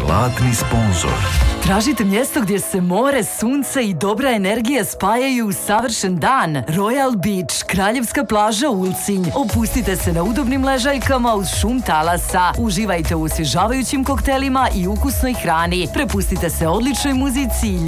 zlatni sponzor. Tražite mjesto gdje se more, sunce i dobra energija spajaju u savršen dan. Royal Beach, kraljevska plaža Ulcinj. Opustite se na udobnim ležaljkama uz šum talasa. Uživajte u osvježavajućim koktelima i ukusnoj hrani. Prepustite se odličnoj muzici i